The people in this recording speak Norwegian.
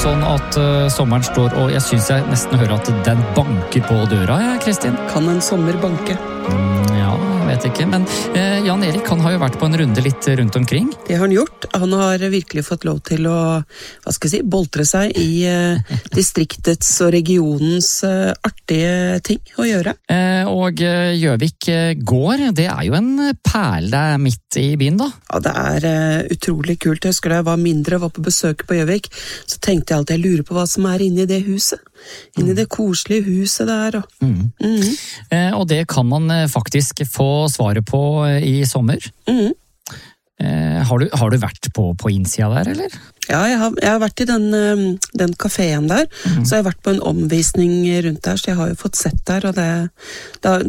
sånn at sommeren står, og jeg synes jeg nesten hører at den banker på døra, Kristin. Kan en sommer banke? Ja, jeg vet ikke, men Jan Erik, han har jo vært på en runde litt rundt omkring. Det har han gjort. Han har virkelig fått lov til å, hva skal jeg si, boltre seg i distriktets og regionens artige ting å gjøre. Og Gjøvik gård, det er jo en perle midt i byen da. Ja, det er utrolig kult. Jeg husker da jeg var mindre og var på besøk på Gjøvik, så tenkte jeg alltid jeg lurer på hva som er inne i det huset. Inne i det koselige huset der. Og det kan man faktisk få svaret på i sommer. Har du vært på innsida der, eller? Ja, jeg har vært i den kaféen der, så jeg har vært på en omvisning rundt der, så jeg har jo fått sett der, og det